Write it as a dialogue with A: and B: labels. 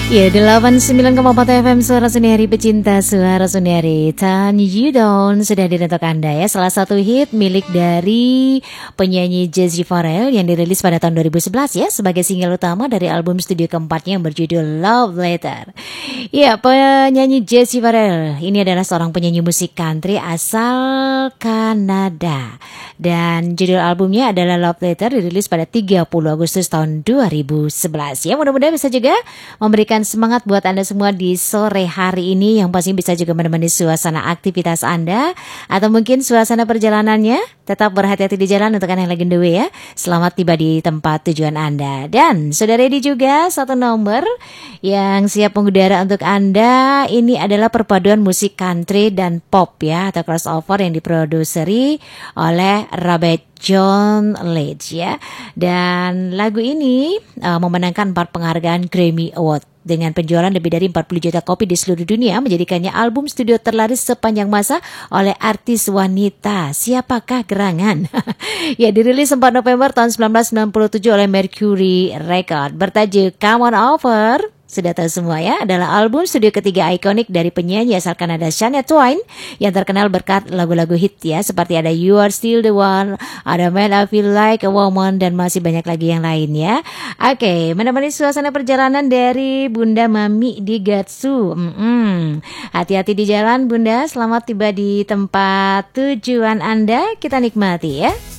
A: Ya, 89,4 FM Suara Sendiri, pecinta Suara Sendiri. Turn You Down sudah hadir untuk Anda ya. Salah satu hit milik dari penyanyi Jessy Farrell yang dirilis pada tahun 2011 ya, sebagai single utama dari album studio keempatnya yang berjudul Love Letter. Ya, penyanyi Jessy Farrell ini adalah seorang penyanyi musik country asal Kanada. Dan judul albumnya adalah Love Letter, dirilis pada 30 Agustus tahun 2011 ya. Mudah-mudahan bisa juga memberikan semangat buat Anda semua di sore hari ini, yang pasti bisa juga menemani suasana aktivitas Anda atau mungkin suasana perjalanannya. Tetap berhati-hati di jalan untuk Anda yang lagi on the way ya. Selamat tiba di tempat tujuan Anda. Dan sudah ready juga satu nomor yang siap mengudara untuk Anda. Ini adalah perpaduan musik country dan pop ya, atau crossover yang diproduseri oleh Robert John Leach ya. Dan lagu ini memenangkan 4 penghargaan Grammy Award dengan penjualan lebih dari 40 juta kopi di seluruh dunia, menjadikannya album studio terlaris sepanjang masa oleh artis wanita. Siapakah gerangan? Ya, dirilis 4 November tahun 1997 oleh Mercury Record, bertajuk Come On Over. Sudah tahu semua ya, adalah album studio ketiga ikonik dari penyanyi asal Kanada Shania Twain yang terkenal berkat lagu-lagu hit ya, seperti ada You Are Still The One, ada Man I Feel Like a Woman, dan masih banyak lagi yang lain ya. Oke, menemani suasana perjalanan dari Bunda Mami di Gatsu. Hati-hati di jalan Bunda, selamat tiba di tempat tujuan Anda, kita nikmati ya.